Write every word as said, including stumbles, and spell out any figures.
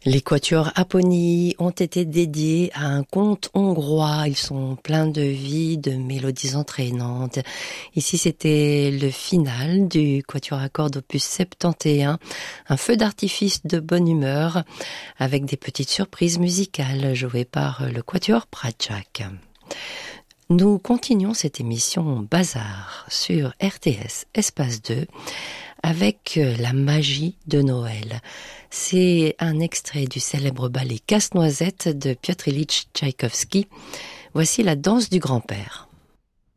Les quatuors Apponie ont été dédiés à un conte hongrois. Ils sont pleins de vie, de mélodies entraînantes. Ici, c'était le final du quatuor à cordes opus soixante et onze, un feu d'artifice de bonne humeur avec des petites surprises musicales jouées par le quatuor Pratchak. Nous continuons cette émission Bazar sur R T S Espace deux avec la magie de Noël. C'est un extrait du célèbre ballet Casse-Noisette de Piotr Ilyich Tchaïkovski. Voici la danse du grand-père.